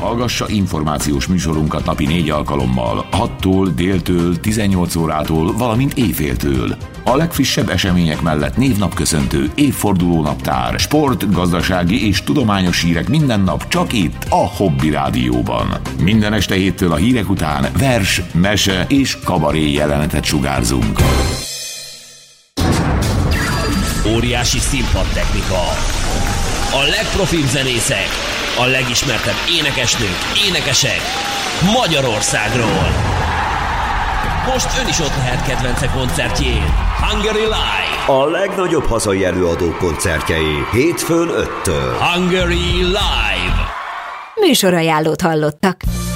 Hallgassa információs műsorunkat napi 4 alkalommal, 6-tól, déltől, 18 órától, valamint éjféltől. A legfrissebb események mellett névnapköszöntő, évfordulónaptár, sport, gazdasági és tudományos hírek minden nap csak itt a Hobby Rádióban. Minden este 7-től a hírek után vers, mese és kabaré jelenetet sugárzunk. Óriási színpadtechnika, a legprofibb zenészek, a legismertebb énekesnők, énekesek Magyarországról. Most ön is ott lehet kedvence koncertjén. Hungary Live. A legnagyobb hazai előadók koncertjei hétfőn 5-től. Hungary Live. Műsorajánlót hallottak.